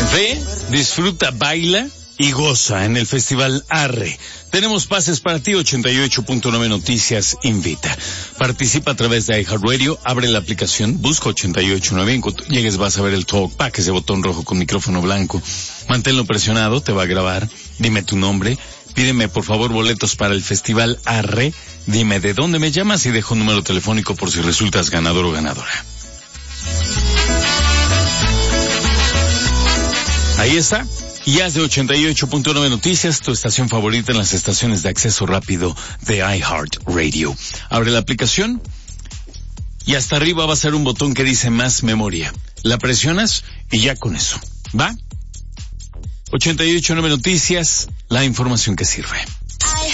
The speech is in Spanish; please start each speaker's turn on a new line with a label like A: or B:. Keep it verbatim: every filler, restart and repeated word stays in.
A: Ve, disfruta, baila y goza en el Festival Arre. Tenemos pases para ti. Ochenta y ocho punto nueve Noticias invita. Participa a través de iHeartRadio, abre la aplicación, busca ochenta y ocho punto nueve, en cuanto llegues vas a ver el talkback, ese botón rojo con micrófono blanco. Manténlo presionado, te va a grabar, dime tu nombre, pídeme por favor boletos para el Festival Arre, dime de dónde me llamas y dejo un número telefónico por si resultas ganador o ganadora. Ahí está. Y haz de ochenta y ocho punto nueve Noticias tu estación favorita en las estaciones de acceso rápido de iHeartRadio. Abre la aplicación y hasta arriba va a ser un botón que dice más memoria. La presionas y ya con eso. ¿Va? ochenta y ocho punto nueve Noticias, la información que sirve.